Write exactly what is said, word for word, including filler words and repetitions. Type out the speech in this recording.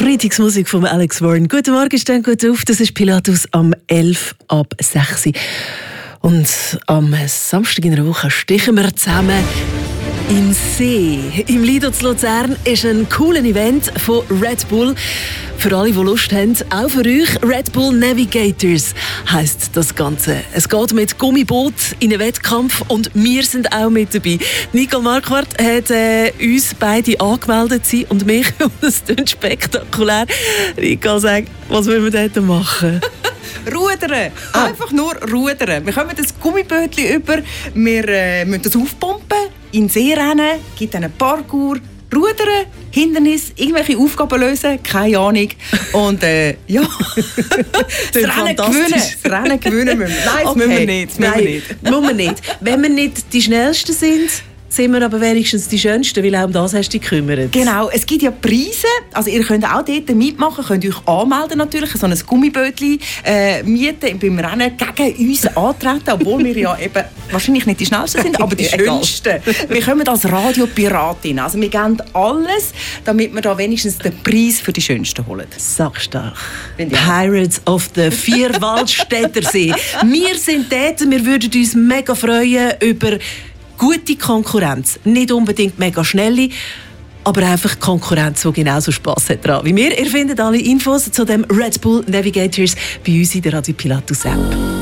Freitagsmusik von Alex Warren. Guten Morgen, stehen gut auf. Das ist Pilatus am elf ab sechs. Und am Samstag in der Woche stechen wir zusammen im See. Im Lido zu Luzern ist ein cooles Event von Red Bull. Für alle, die Lust haben, auch für euch. Red Bull Navigators heisst das Ganze. Es geht mit Gummiboot in einen Wettkampf und wir sind auch mit dabei. Nicole Marquardt hat äh, uns beide angemeldet, sie und mich. Und es klingt spektakulär. Nicole, sag, was wollen wir dort machen? Rudern. Ah. Einfach nur rudern. Wir kommen das Gummibötchen über, wir äh, müssen das aufpumpen, in den See rennen, gibt einen Parkour, rudern, Hindernis, irgendwelche Aufgaben lösen, keine Ahnung. Und äh, ja, das Rennen gewinnen. Das Rennen gewinnen müssen wir. Nein, das okay. müssen wir nicht. Das müssen Nein, wir nicht. müssen wir nicht. Wenn wir nicht die Schnellsten sind, sind wir aber wenigstens die Schönsten, weil auch um das hast du dich gekümmert. Genau, es gibt ja Preise. Also ihr könnt auch dort mitmachen, könnt euch anmelden natürlich, so ein Gummibötchen äh, mieten, beim Rennen gegen uns antreten, obwohl wir ja eben wahrscheinlich nicht die Schnellsten sind, aber die Schönsten. Wir kommen als Radiopiratin, also wir geben alles, damit wir da wenigstens den Preis für die Schönsten holen. Sackstark. Pirates of the Vierwaldstättersee. Wir sind dort, wir würden uns mega freuen über gute Konkurrenz, nicht unbedingt mega schnelle, aber einfach Konkurrenz, die genauso Spass hat dran wie wir. Ihr findet alle Infos zu dem Red Bull Navigators bei uns in der Radio Pilatus App.